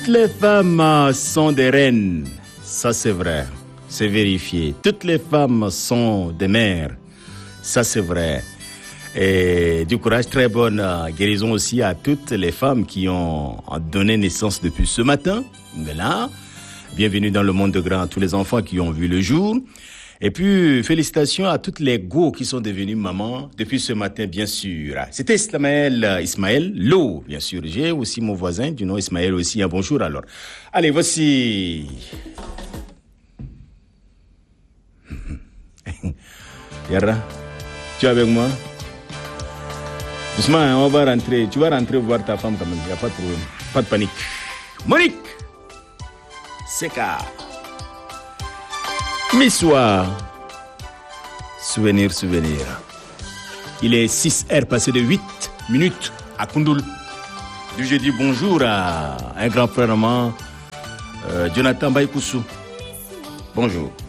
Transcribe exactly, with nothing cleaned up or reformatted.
Toutes les femmes sont des reines, ça c'est vrai, c'est vérifié. Toutes les femmes sont des mères, ça c'est vrai. Et du courage, très bonne guérison aussi à toutes les femmes qui ont donné naissance depuis ce matin. Voilà. Bienvenue dans le monde de grand à tous les enfants qui ont vu le jour. Et puis, félicitations à toutes les go qui sont devenues mamans depuis ce matin, bien sûr. C'était Ismaël, Ismaël Lo, bien sûr. J'ai aussi mon voisin du nom Ismaël aussi. Un bonjour alors. Allez, voici. Yara, tu es avec moi? Doucement, on va rentrer. Tu vas rentrer voir ta femme quand même. Il n'y a pas de problème. Pas de panique. Monique! Seka. Missoir. Souvenir, souvenir. Il est six heures passées de huit minutes à Koundoul. Je dis bonjour à un grand frère maman, euh, Jonathan Baïkoussou. Bonjour.